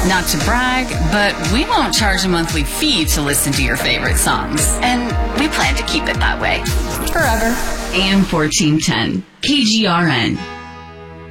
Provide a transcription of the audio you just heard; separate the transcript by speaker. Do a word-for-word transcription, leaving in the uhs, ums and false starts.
Speaker 1: Not to brag, but we won't charge a monthly fee to listen to your favorite songs.
Speaker 2: And we plan to keep it that way.
Speaker 1: Forever. A M fourteen ten, K G R N.